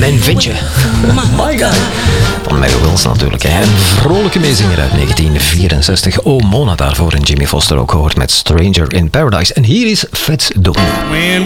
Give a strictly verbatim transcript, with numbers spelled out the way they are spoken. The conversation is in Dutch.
Mijn ventje. My God. Van Mary Wills natuurlijk. Hè. Een vrolijke meezinger uit negentien vierenzestig. Oh, Mona daarvoor en Jimmy Foster ook gehoord met Stranger in Paradise. En hier is Fats Domino.